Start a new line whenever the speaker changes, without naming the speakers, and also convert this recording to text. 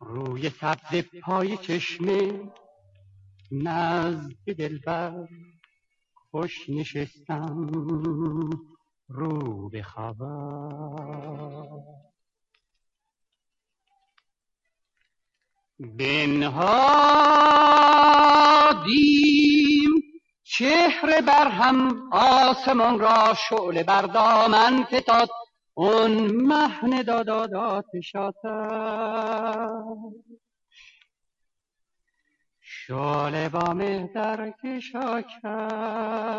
روی سبز پای چشمه نزد دلبر خوش نشستم رو به خبر. بنهادیم چهره بر هم، آسمان را شعله بر دامن فتاد، اون مهن داد آتش شعله با مهتر کشا کرد.